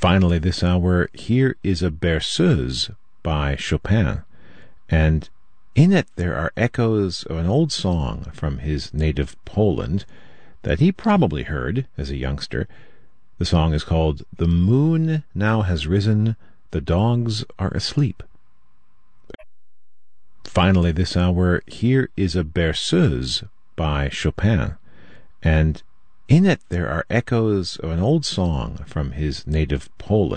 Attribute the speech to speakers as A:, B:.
A: Finally, this hour, here is a Berceuse by Chopin, and in it there are echoes of an old song from his native Poland that he probably heard as a youngster. The song is called "The Moon Now Has Risen, the Dogs Are Asleep." Finally, this hour, here is a Berceuse by Chopin, and in it there are echoes of an old song from his native Poland